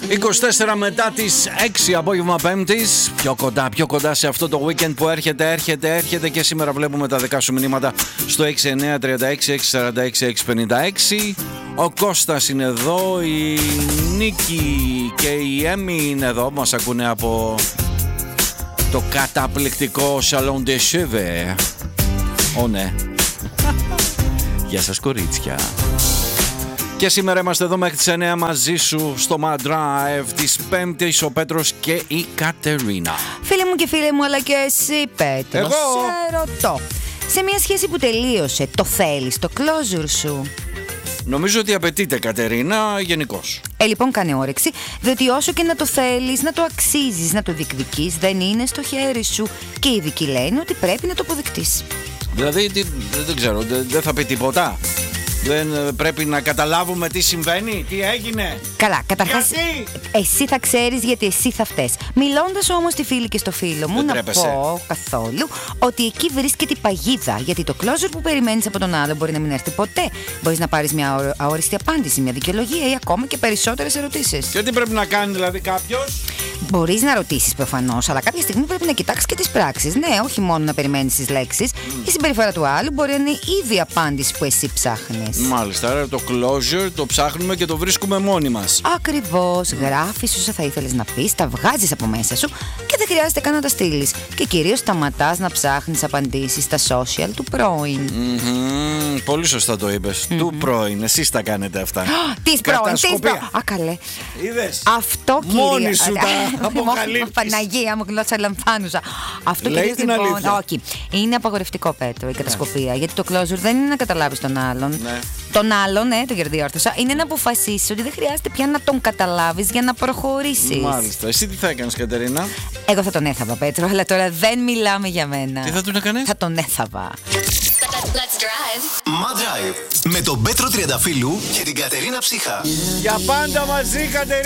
24 μετά τις 6 απόγευμα Πέμπτης. Πιο κοντά σε αυτό το weekend που έρχεται και σήμερα βλέπουμε τα δικά σου μηνύματα στο 6936-646-656. Ο Κώστας είναι εδώ, η Νίκη και η Έμι είναι εδώ. Μας ακούνε από το καταπληκτικό Salon des Cheveux. Ναι. Γεια σας κορίτσια. Και σήμερα είμαστε εδώ μέχρι τις 9 μαζί σου στο Mad Drive της Πέμπτης, ο Πέτρος και η Κατερίνα. Φίλοι μου και φίλοι μου, αλλά και εσύ Πέτρο, εγώ σε ρωτώ, σε μια σχέση που τελείωσε, το θέλεις, το closure σου? Νομίζω ότι απαιτείται, Κατερίνα, γενικώς. Λοιπόν, κάνε όρεξη, διότι όσο και να το θέλεις, να το αξίζεις, να το διεκδικείς, δεν είναι στο χέρι σου. Και οι ειδικοί λένε ότι πρέπει να το αποδεκτείς. Δηλαδή, δεν ξέρω, δεν θα πει τίποτα. Δεν πρέπει να καταλάβουμε τι συμβαίνει, τι έγινε. Καλά, καταρχάς, γιατί? εσύ θα ξέρεις γιατί εσύ θα φταίς. Μιλώντας όμως στη φίλη και στο φίλο μου, δεν να τρέπεσαι. πω καθόλου ότι εκεί βρίσκεται η παγίδα. Γιατί το closure που περιμένεις από τον άλλο μπορεί να μην έρθει ποτέ. Μπορείς να πάρεις μια αόριστη απάντηση, μια δικαιολογία ή ακόμα και περισσότερες ερωτήσεις. Και τι πρέπει να κάνει δηλαδή κάποιος? Μπορείς να ρωτήσεις προφανώς, αλλά κάποια στιγμή πρέπει να κοιτάξεις και τις πράξεις. Ναι, όχι μόνο να περιμένεις τις λέξεις. Η συμπεριφορά του άλλου μπορεί να είναι ήδη η απάντηση που εσύ ψάχνεις. Μάλιστα, άρα το closure το ψάχνουμε και το βρίσκουμε μόνοι μας. Ακριβώς, γράφεις όσα θα ήθελες να πεις, τα βγάζεις από μέσα σου και δεν χρειάζεται καν να τα στείλεις. Και κυρίως σταματάς να ψάχνεις απαντήσεις στα social του πρώην. Πολύ σωστά το είπες. Του πρώην, εσείς τα κάνετε αυτά. Της πρώην, της πρώην. Α, καλέ. Είδες. Αυτό κυρίως. Μόνη σου τα αποκαλύπτεις. Παναγία μου, γλώσσα λαμφάνουσα. Αυτό λέει κυρίως, την λοιπόν, αλήθεια. όχι. Είναι απαγορευτικό, Πέτρο, η κατασκοπία. Γιατί το closure δεν είναι να καταλάβεις τον άλλον. Ναι. Τον άλλον, το διόρθωσα, είναι να αποφασίσεις ότι δεν χρειάζεται πια να τον καταλάβεις για να προχωρήσεις. Μάλιστα. Εσύ τι θα έκανες, Κατερίνα? Εγώ θα τον έθαβα, Πέτρο, αλλά τώρα δεν μιλάμε για μένα. Τι θα τον έκανες? Θα τον έθαβα. Let's drive. Mad Drive με τον Πέτρο Τριανταφύλου και την Κατερίνα Ψύχα. Για πάντα μαζί, Κατερίνα.